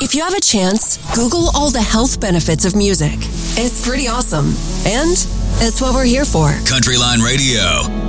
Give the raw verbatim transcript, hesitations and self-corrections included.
If you have a chance, Google all the health benefits of music. It's pretty awesome. And it's what we're here for. Countryline Radio.